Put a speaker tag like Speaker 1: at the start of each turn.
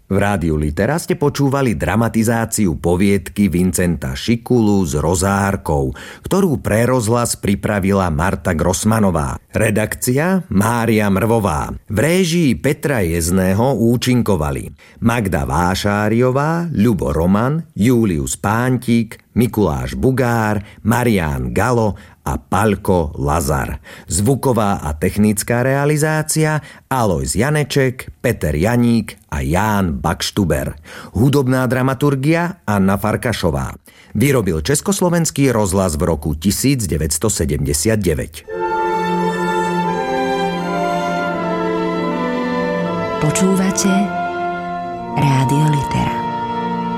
Speaker 1: V Rádiu Litera ste počúvali dramatizáciu poviedky Vincenta Šikulu s rozárkou, ktorú pre rozhlas pripravila Marta Grossmanová. Redakcia Mária Mrvová. V réžii Petra Jezného účinkovali Magda Vášáriová, Ľubo Roman, Július Pántik, Mikuláš Bugár, Marián Galo a Paľko Lazar. Zvuková a technická realizácia Alojz Janeček, Peter Janík a Ján Bakštuber. Hudobná dramaturgia Anna Farkašová. Vyrobil Československý rozhlas v roku 1979.
Speaker 2: Počúvate Rádio Litera.